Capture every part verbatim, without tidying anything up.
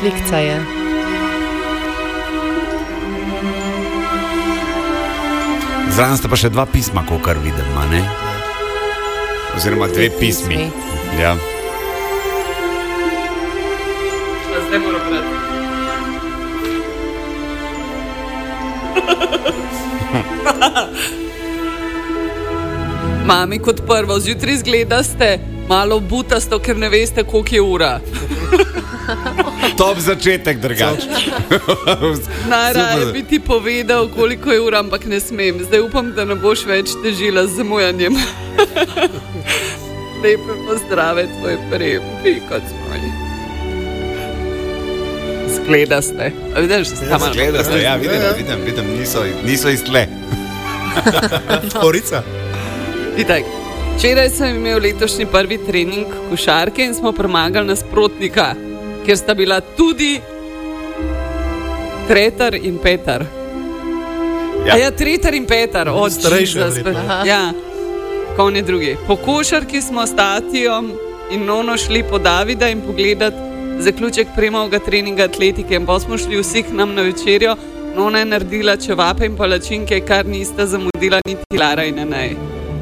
slikca je? Zraven sta pa še dva pisma, kolikor vidim, ne? Oziroma dve pismi. pismi. Ja. Zdaj moram brati. Mami, kot prvo, zjutraj zgleda ste malo butasto, ker ne veste, koliko je ura. Top začetek, drugač. Najraje bi ti povedal, koliko je ura, ampak ne smem. Zdaj upam, da ne boš več težila z zamujanjem. Lepe pozdrave, tvoj prijemni, kot smo ji. Zgleda ste. A vidiš, da ste Zgleda ste, ja, vidim, vidim, vidim, niso, niso iz tle. Horica. Itak, včeraj sem imel letošnji prvi trening košarke in smo premagali nasprotnika, ker sta bila tudi Tretar in Petar. Ja, ja Tretar in Petar. Starejši. Ja, kon je drugi. Po košarki smo s Tatijom in Nono šli po Davida in pogledati zaključek premovega treninga atletike. In pa smo šli vsi k nam na večerjo. Nona je naredila čevape in palačinke, kar nista zamudila niti Lara in Anej.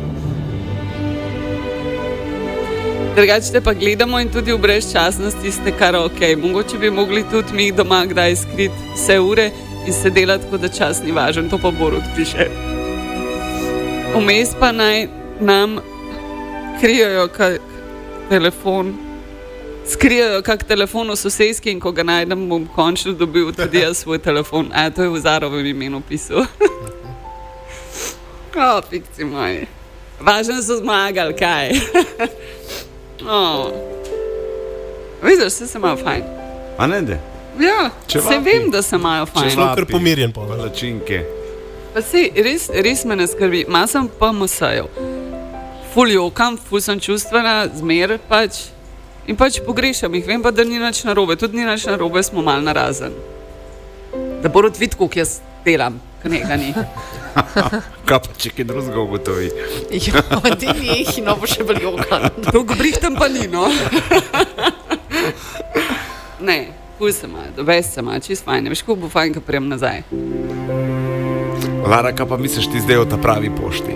Drugače pa gledamo in tudi v brezčasnosti ste kar ok. Mogoče bi mogli tudi mi doma kdaj skriti vse ure in se delati, kot da čas ni važen. To pa Borut piše. Vmes pa naj nam krijajo kak telefon, skrijajo kak telefon v sosedski in ko ga najdem, bom končno dobil tudi jaz svoj telefon. A, to je v Zarovem imenu pisal. O, pikci moji. Važno so zmagali, kaj? Oh. Vidiš, se se imajo fajn. A ne de? Ja, Čevapi. se vem, da se imajo fajn. Človek kar pomirjen pa. Palačinke. Pa sej, res, res me ne skrbi. Ma sem pa mosajal. Ful jokam, ful sem čustvena, zmer pač. In pač pogrešam jih. Vem pa, da ni nič narobe. Tudi ni nič narobe, smo mal narazen. Da Borut vidi, koliko jaz delam. Nekaj ni. Kaj pa če kaj drugega ugotovi? Jo, ti njih, no bo še bolj jokan. Dolgo brihtem pa ni, no. Ne, ful se ima, dobes se ima, čist fajn. Veš, kako bo fajn, ko prijem nazaj. Lara, kaj pa misliš ti zdaj o ta pravi pošti?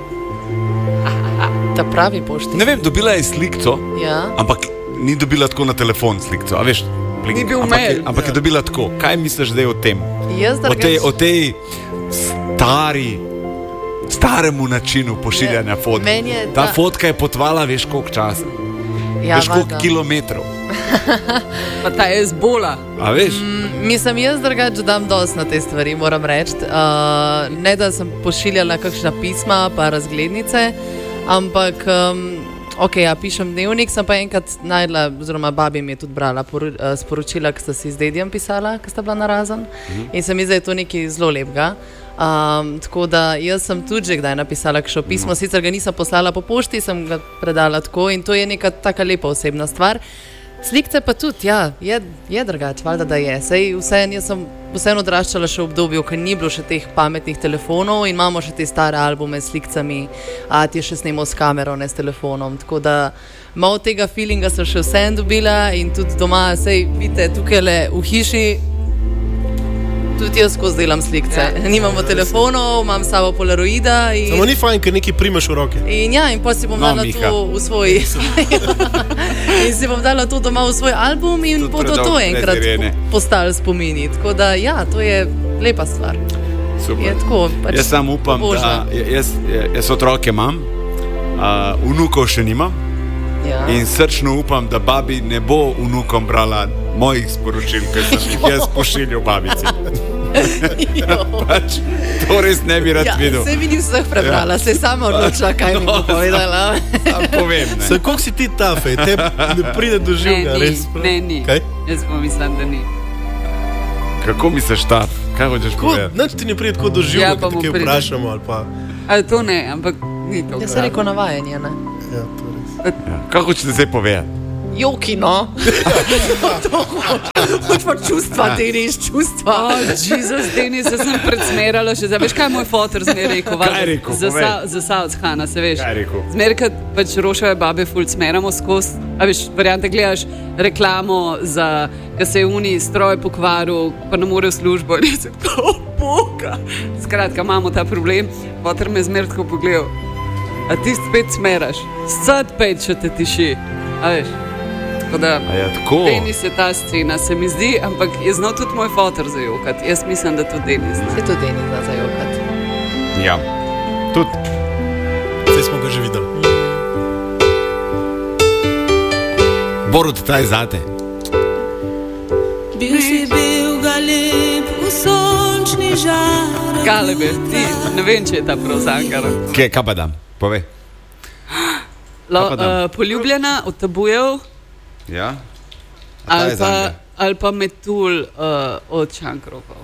Ta pravi pošti. Ne vem, dobila je slikco, Ja. ampak ni dobila tako na telefon slikco, a veš? Blink, Ni bil ampak je, mail. ampak je dobila tako. Kaj misliš zdaj o tem? Jaz O tej, drugače- o tej stari, staremu načinu pošiljanja fotk. meni je Ta ta- fotka je potvala, veš koliko časa, Ja, veš koliko valjda. kilometrov. Pa ta je zbola. A veš? Mislim, jaz drugače dam dosti na te stvari, moram reči. Uh, ne, da sem pošiljala kakšna pisma, pa razglednice, ampak, um, ok, ja, pišem dnevnik, sem pa enkrat najdla, oziroma babi mi je tudi brala poru, uh, sporočila, ki sta si z dedijem pisala, ki sta bila narazen. Mhm. In se mi zdi, da je to nekaj zelo lepega. Um, tako da jaz sem tudi že kdaj napisala kakšno pismo, sicer ga nisem poslala po pošti, sem ga predala tako in to je neka taka lepa osebna stvar. Slikce pa tudi, ja, je, je drugače, valjda, da je. Sej vseeno, jaz sem vseeno odraščala še v obdobju, ko ni bilo še teh pametnih telefonov in imamo še te stare albume s slikcami, a ti je še snemal s kamero, ne s telefonom. Tako da malo tega feelinga sem še vseeno dobila in tudi doma, sej vidite, tukaj le v hiši, tudi jaz skozi delam slikce. Ja. Nimamo telefonov, imam samo polaroida in... Samo ni fajn, ker nekaj primeš v roke. In ja, in pa si bom No, dala Miha. to v svoj in si bom dala to doma v svoj album in Tudi bo to, predolg to brez enkrat Irene. po- postalo spomini. Tako da ja, to je lepa stvar. Super. Je tako, pač Jaz samo upam, božna. da jaz, jaz otroke imam, uh, vnukov še nimam Ja. in srčno upam, da babi ne bo vnukom brala mojih sporočil, ker sem jih jaz pošiljal babici. Pač, to res ne bi rad Ja, videl. se mi ni vseh prebrala, se sama odločila, kaj mi bo No, povedala. Sam povem, ne. Saj, koliko si ti ta fej, te ne pride do Ne, živega, ni, res. ne, ni. Kaj? Jaz pa mislim, da ni. Kako misliš ta? Kaj hočeš Ko, povedati? nič ti ne pride tako do Ja, živega, pa ja, mu kaj pride. vprašamo ali pa... Ali to ne, ampak ni to. Ja, se reko navajanje, ne? Ja, to res. Ja, kaj hočeš zdaj povedati? joki, no. Hoč pa čustva, Denis, čustva. Oh, Jezus, Denis, jaz sem predsmerala še, veš, kaj je moj fotor zmer rekel? Kaj je rekel, Za, povej. sa, za Savckhana, se veš. Kaj je rekel? Zmer, kad pač Rošove babe ful smeramo skozi, a veš, variante gledaš reklamo za, kad se je uni stroj pokvaril, pa ne more v službo in jaz sem tako, boga. Skratka, imamo ta problem, fotor me je zmer tako pogledal. A ti spet smeraš, sad pet, če te tiši, a veš. Tako da, A ja, tako. Denis je ta scena, se mi zdi, ampak je znal tudi moj fotor zajokati. Jaz mislim, da tudi Denis zna. Se to Denis zna zajokati. Ja, tudi. Zdaj smo ga že videli. Borut, ta je zate. Bil si bil ga lep v sončni žar. Galebe, ti, ne vem, če je ta prav zankar. Kje, kaj pa dam? Povej. Lo, Kaj pa dam? uh, poljubljena od tabujev Ja? A ta ali je pa, zanka? ali pa metul uh, od Šankrokov.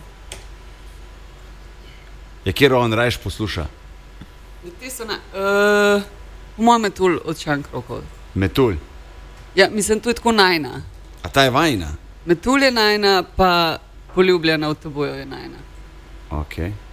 Ja, kjer on rajš posluša? Ti so na, uh, moj metul od Šankrokov. Metul. Ja, mislim, to je tako najna. A ta je vajna? Metul je najna, pa poljubljena od tabujev je najna. Ok.